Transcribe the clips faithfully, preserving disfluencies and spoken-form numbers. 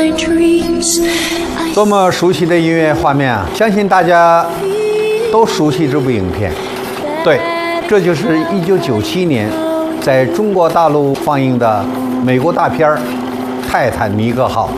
多么熟悉的音乐画面啊！相信大家都熟悉这部影片。对，这就是一九九七年在中国大陆放映的美国大片《泰坦尼克号》。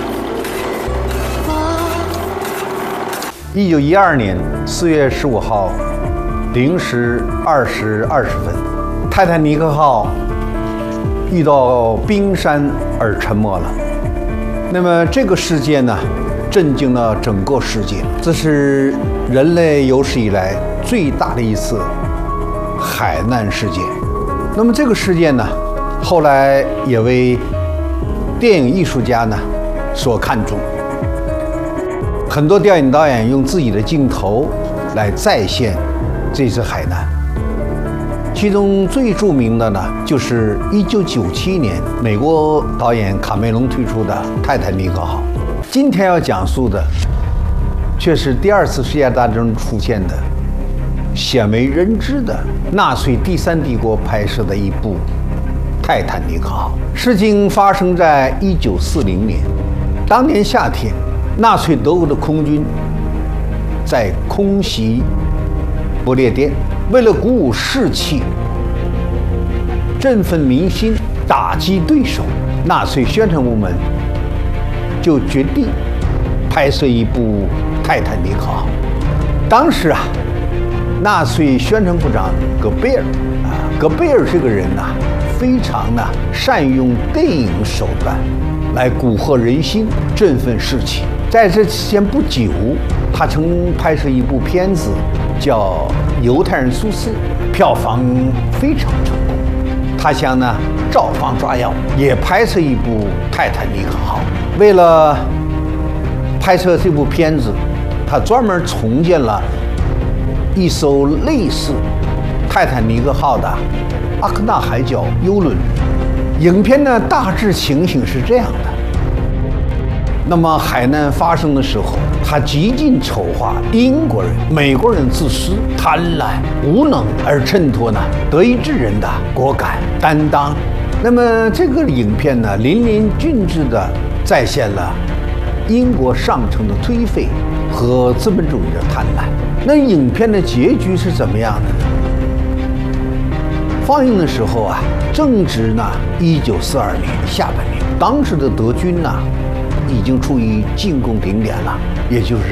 一九一二年四月十五号零时二时二十分，泰坦尼克号遇到冰山而沉没了。那么这个事件呢，震惊了整个世界。这是人类有史以来最大的一次海难事件。那么这个事件呢，后来也为电影艺术家呢所看重。很多电影导演用自己的镜头来再现这次海难。其中最著名的呢，就是一九九七年美国导演卡梅隆推出的《泰坦尼克号》。今天要讲述的，却是第二次世界大战中出现的鲜为人知的纳粹第三帝国拍摄的一部《泰坦尼克号》。事情发生在一九四零年，当年夏天，纳粹德国的空军在空袭不列颠。为了鼓舞士气、振奋民心、打击对手，纳粹宣传部门就决定拍摄一部《泰坦尼克号》。当时啊，纳粹宣传部长戈贝尔啊，戈贝尔这个人呐、啊，非常呢善于用电影手段来蛊惑人心、振奋士气。在这期间不久，他曾拍摄一部片子叫《犹太人苏斯》，票房非常成功。他想呢照方抓药，也拍摄一部《泰坦尼克号》。为了拍摄这部片子，他专门重建了一艘类似泰坦尼克号的阿克纳海角游轮。影片呢大致情形是这样的。那么海难发生的时候，他极尽丑化英国人、美国人自私、贪婪、无能，而衬托呢德意志人的果敢担当。那么这个影片呢，淋漓尽致地再现了英国上层的颓废和资本主义的贪婪。那影片的结局是怎么样的呢？放映的时候啊，正值呢一九四二年下半年，当时的德军呢已经处于进攻顶点了，也就是